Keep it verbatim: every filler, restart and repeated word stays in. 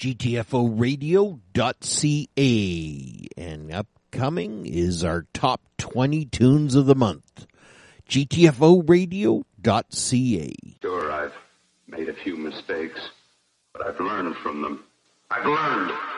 G T F O radio dot C A. And upcoming is our top twenty tunes of the month. G T F O radio dot C A. Sure, I've made a few mistakes, but I've learned from them. I've learned.